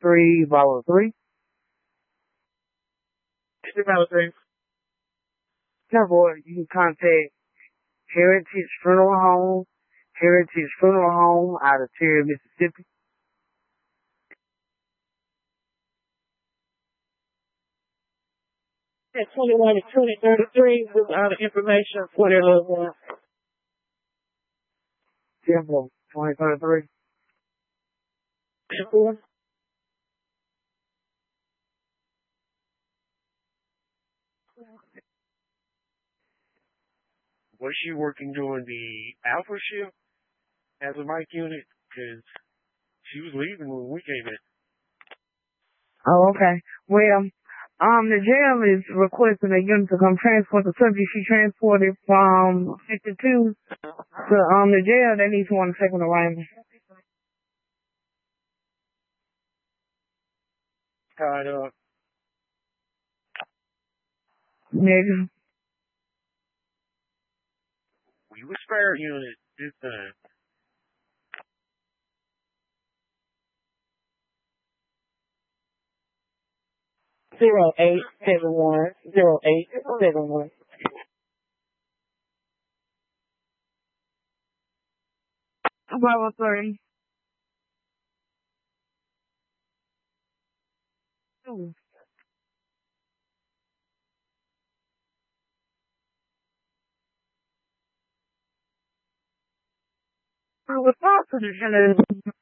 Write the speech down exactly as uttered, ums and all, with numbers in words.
three, Bravo three. Bravo three. Therefore, you can contact Heritage Funeral Home, Heritage Funeral Home out of Terry, Mississippi. At twenty-one and twenty thirty-three with all the information for their loved ones. Temple, twenty thirty-three. Temple. Was she working during the Alpha shift as a mic unit? Because she was leaving when we came in. Oh, okay. Well, um, the jail is requesting a unit to come transport the subject. She transported from fifty-two to um the jail. They need someone to take on the arrival. Tied up. Nigga. We were spare unit this time. Zero eight seven one zero eight seven one. Bravo three. Ooh. I was talking to